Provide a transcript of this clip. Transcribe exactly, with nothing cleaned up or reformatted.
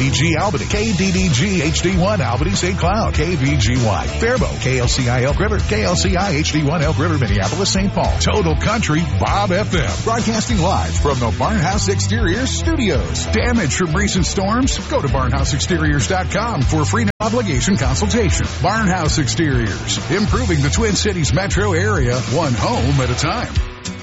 D G Albany, K D D G H D one Albany Saint Cloud, K V G Y Faribault, K L C I Elk River, K L C I H D one Elk River, Minneapolis, Saint Paul. Total Country Bob F M. Broadcasting live from the Barnhouse Exteriors studios. Damage from recent storms? Go to barnhouse exteriors dot com for a free obligation consultation. Barnhouse Exteriors, improving the Twin Cities metro area, one home at a time.